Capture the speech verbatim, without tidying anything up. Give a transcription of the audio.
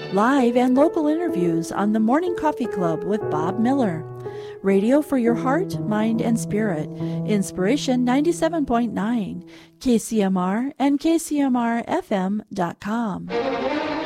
Live and local interviews on the Morning Coffee Club with Bob Miller. Radio for your heart, mind, and spirit. Inspiration ninety-seven point nine, K C M R and K C M R F M dot com.